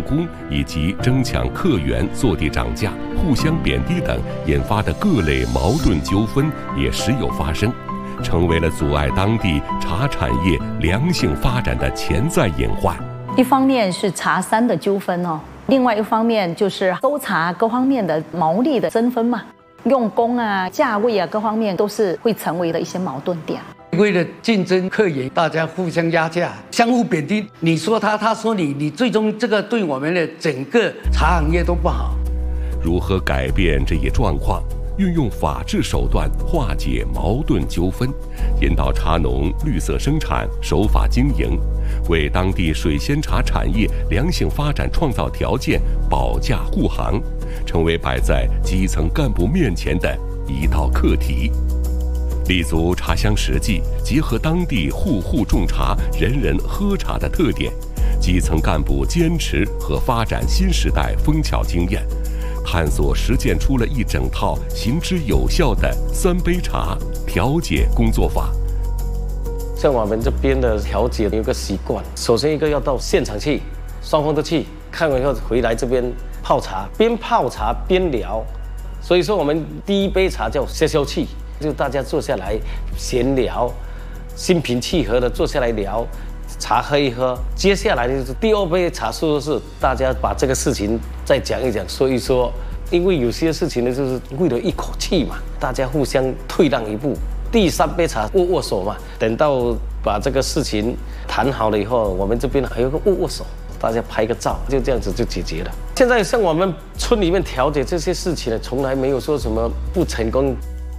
工以及争抢客源、坐地涨价、互相贬低等引发的各类矛盾纠纷也时有发生，成为了阻碍当地茶产业良性发展的潜在隐患。 一方面是茶山的纠纷哦，另外一方面就是收茶各方面的毛利的争分嘛，用工啊、价位啊各方面都是会成为了一些矛盾点。 为了竞争客源，大家互相压价，相互贬低，你说他，他说你，你最终这个对我们的整个茶行业都不好。 如何改变这一状况？运用法治手段化解矛盾纠纷，引导茶农绿色生产、守法经营，为当地水仙茶产业良性发展创造条件，保驾护航，成为摆在基层干部面前的一道课题。立足茶乡实际，结合当地户户种茶、人人喝茶的特点，基层干部坚持和发展新时代枫桥经验，探索实践出了一整套行之有效的3杯茶调解工作法。 像我们这边的调解有个习惯，首先一个要到现场去，双方都去，看完以后回来这边泡茶，边泡茶边聊。所以说我们第一杯茶叫消消气，就大家坐下来闲聊，心平气和的坐下来聊，茶喝一喝。接下来就是第2杯茶，是大家把这个事情再讲一讲，说一说。因为有些事情呢，就是为了一口气嘛，大家互相退让一步。第3杯茶握握手嘛，等到把这个事情谈好了以后，我们这边还有个握握手，大家拍个照，就这样子就解决了。现在像我们村里面调解这些事情呢，从来没有说什么不成功。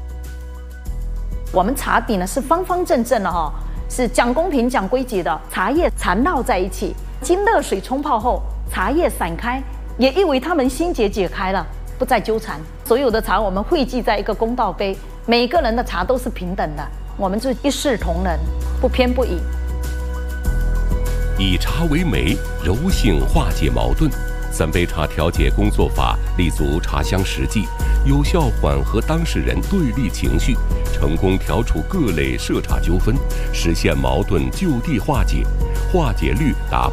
我们茶底呢是方方正正的哈，是讲公平、讲规矩的，茶叶缠绕在一起，经热水冲泡后，茶叶散开，也意为他们心结解开了，不再纠缠。所有的茶我们汇集在一个公道杯，每个人的茶都是平等的，我们就一视同仁，不偏不倚。 以茶为媒，柔性化解矛盾。3杯茶调解工作法立足茶乡实际，有效缓和当事人对立情绪，成功调处各类涉茶纠纷，实现矛盾就地化解，化解率达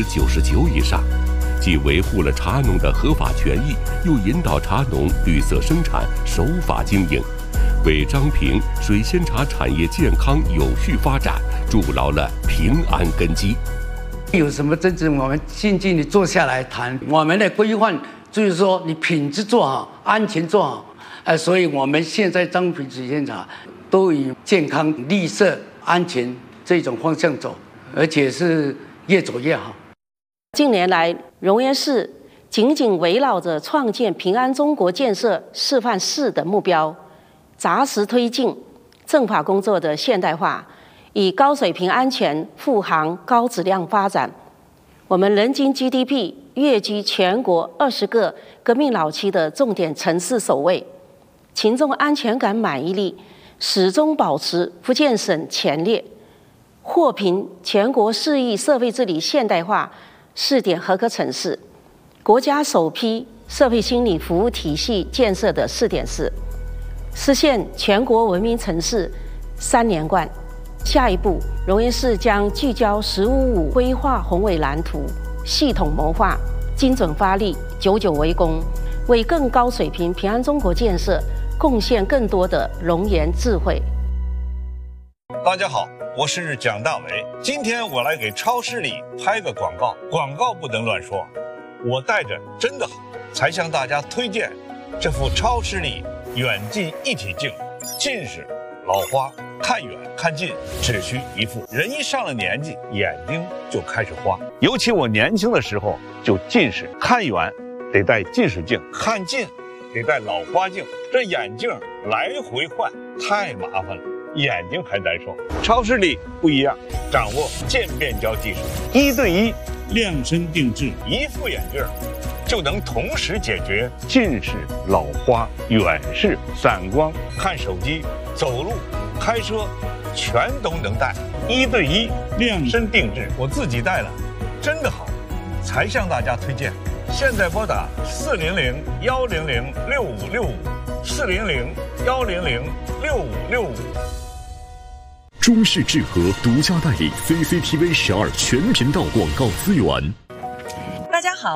99%以上。既维护了茶农的合法权益，又引导茶农绿色生产、守法经营，为彰平水仙茶产业健康有序发展筑牢了平安根基。 有什么争执，我们静静地坐下来谈。我们的规范就是说，你品质做好，安全做好。所以我们现在彰平水仙茶都以健康、绿色、安全这种方向走，而且是越走越好。 近年来，荣源市紧紧围绕着创建平安中国建设示范市的目标，扎实推进政法工作的现代化，以高水平、安全、富航、高质量发展。我们人均 GDP 跃居全国20个革命老区的重点城市首位，群众安全感满意力始终保持福建省前列，获评全国市域社会治理现代化试点合格城市，国家首批社会心理服务体系建设的试点市，实现全国文明城市3连冠。下一步，荣源市将聚焦“15+5”规划宏伟蓝图，系统谋划，精准发力，久久为功，为更高水平平安中国建设贡献更多的龙颜智慧。 大家好，我是蒋大为。今天我来给超市里拍个广告，广告不能乱说。我带着真的好，才向大家推荐这副超视力远近一体镜，近视、老花、看远看近只需一副。人一上了年纪，眼睛就开始花。尤其我年轻的时候就近视，看远得戴近视镜，看近得戴老花镜，这眼镜来回换太麻烦了，眼睛还难受。超视力不一样，掌握渐变焦技术，1对1量身定制，一副眼镜就能同时解决近视、老花、远视、散光、看手机、走路、开车，全都能戴。1对1量身定制，我自己戴了，真的好，才向大家推荐。现在拨打400-100-6565，400-100-6565。 中视智和独家代理 CCTV 12全频道广告资源。 大家好，